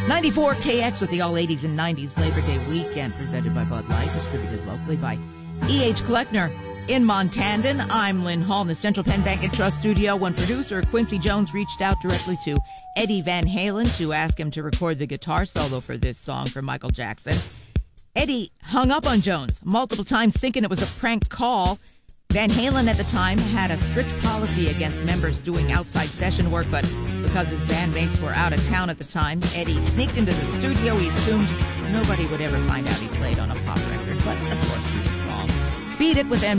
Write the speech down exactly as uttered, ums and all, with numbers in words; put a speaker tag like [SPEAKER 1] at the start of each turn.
[SPEAKER 1] ninety-four K X with the all eighties and nineties Labor Day weekend, presented by Bud Light, distributed locally by E H. Kleckner in Montandan. I'm Lynn Hall in the Central Penn Bank and Trust studio when producer Quincy Jones reached out directly to Eddie Van Halen to ask him to record the guitar solo for this song from Michael Jackson. Eddie hung up on Jones multiple times thinking it was a prank call. Van Halen at the time had a strict policy against members doing outside session work, but because his bandmates were out of town at the time, Eddie sneaked into the studio. He assumed nobody would ever find out he played on a pop record, but of course he was wrong. Beat It with